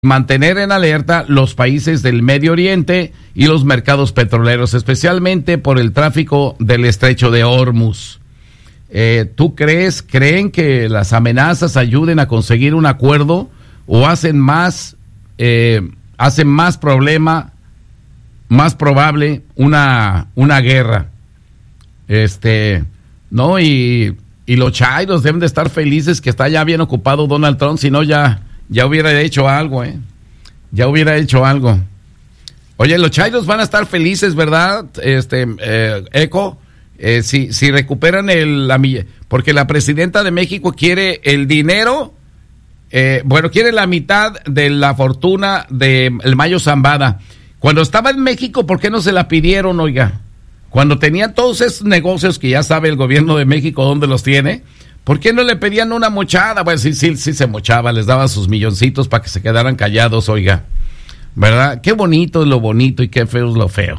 mantener en alerta los países del Medio Oriente y los mercados petroleros, especialmente por el tráfico del estrecho de Hormuz. ¿Creen que las amenazas ayuden a conseguir un acuerdo o hacen más probable una guerra? ¿No? Y los chairos deben de estar felices que está ya bien ocupado Donald Trump, si no ya hubiera hecho algo, ya hubiera hecho algo. Oye, los chairos van a estar felices, ¿verdad? Eco, si recuperan porque la presidenta de México quiere el dinero, quiere la mitad de la fortuna de el Mayo Zambada. Cuando estaba en México, ¿por qué no se la pidieron, oiga? Cuando tenía todos esos negocios que ya sabe el gobierno de México dónde los tiene, ¿por qué no le pedían una mochada? Bueno, sí se mochaba, les daba sus milloncitos para que se quedaran callados, oiga. ¿Verdad? Qué bonito es lo bonito y qué feo es lo feo.